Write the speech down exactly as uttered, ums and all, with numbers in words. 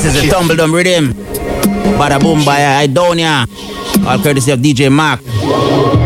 This is a Tumbledum rhythm. Bada boom by Idonia. All courtesy of D J Mark.